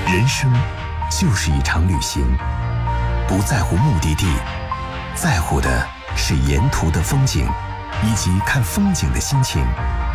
人生就是一场旅行，不在乎目的地，在乎的是沿途的风景，以及看风景的心情。